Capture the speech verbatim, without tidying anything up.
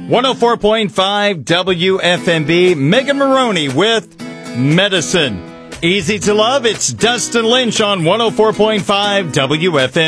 one oh four point five W F M B, Megan Maroney with Medicine. Easy to love, it's Dustin Lynch on one oh four point five W F M B.